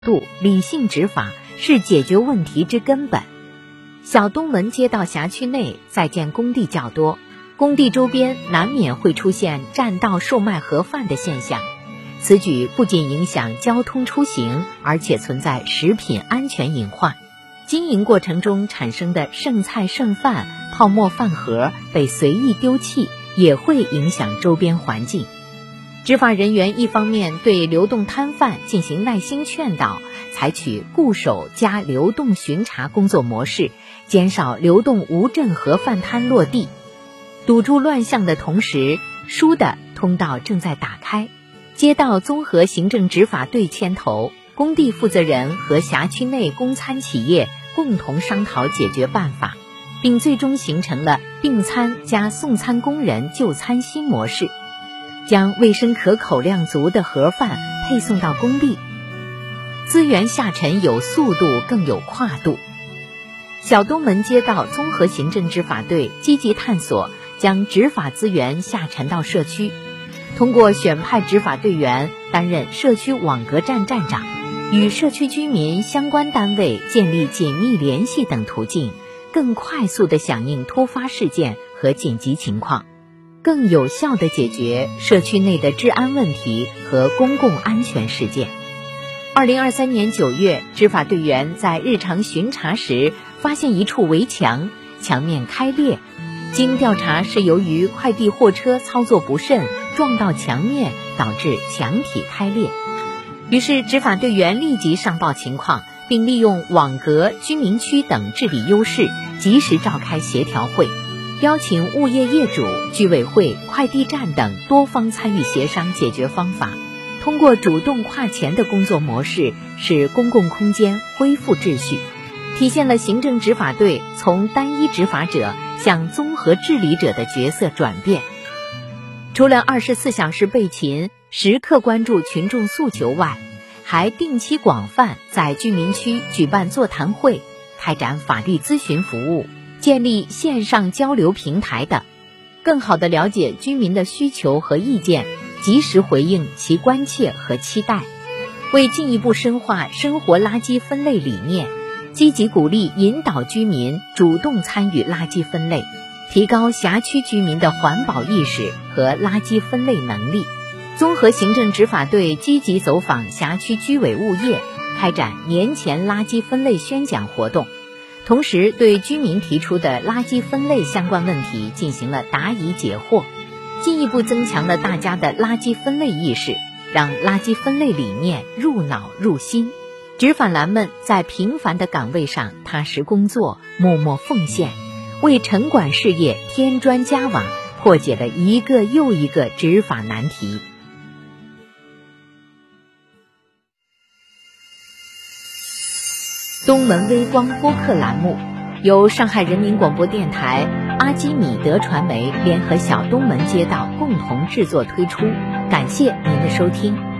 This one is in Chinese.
度、理性执法是解决问题之根本。小东门街道辖区内在建工地较多，工地周边难免会出现占道售卖盒饭的现象，此举不仅影响交通出行，而且存在食品安全隐患。经营过程中产生的剩菜剩饭、泡沫饭盒被随意丢弃，也会影响周边环境。执法人员一方面对流动摊贩进行耐心劝导，采取固守加流动巡查工作模式，减少流动无证盒饭摊落地。堵住乱象的同时，疏的通道正在打开。街道综合行政执法队牵头，工地负责人和辖区内供餐企业共同商讨解决办法，并最终形成了订餐加送餐工人就餐新模式，将卫生可口量足的盒饭配送到工地，资源下沉有速度更有跨度。小东门街道综合行政执法队积极探索将执法资源下沉到社区，通过选派执法队员担任社区网格站站长，与社区居民相关单位建立紧密联系等途径，更快速地响应突发事件和紧急情况，更有效地解决社区内的治安问题和公共安全事件。2023年9月，执法队员在日常巡查时发现一处围墙，墙面开裂，经调查是由于快递货车操作不慎撞到墙面，导致墙体开裂。于是执法队员立即上报情况，并利用网格、居民区等治理优势，及时召开协调会，邀请物业业主、居委会、快递站等多方参与协商解决方法。通过主动跨前的工作模式，使公共空间恢复秩序，体现了行政执法队从单一执法者向综合治理者的角色转变。除了24小时备勤、时刻关注群众诉求外，还定期广泛在居民区举办座谈会，开展法律咨询服务，建立线上交流平台等，更好地了解居民的需求和意见，及时回应其关切和期待。为进一步深化生活垃圾分类理念，积极鼓励引导居民主动参与垃圾分类，提高辖区居民的环保意识和垃圾分类能力。综合行政执法队积极走访辖区居委物业，开展年前垃圾分类宣讲活动，同时对居民提出的垃圾分类相关问题进行了答疑解惑，进一步增强了大家的垃圾分类意识，让垃圾分类理念入脑入心。执法栏们在平凡的岗位上踏实工作，默默奉献，为城管事业添砖加瓦，破解了一个又一个执法难题。东门微光播客栏目由上海人民广播电台、阿基米德传媒联合小东门街道共同制作推出，感谢您的收听。